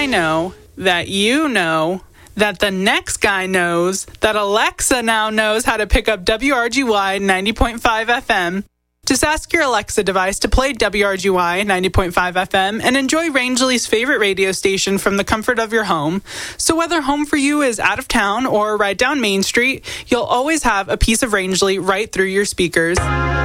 know that you know that the next guy knows that Alexa now knows how to pick up WRGY 90.5 FM. Just ask your Alexa device to play WRGY 90.5 FM and enjoy Rangeley's favorite radio station from the comfort of your home. So whether home for you is out of town or right down Main Street, you'll always have a piece of Rangeley right through your speakers.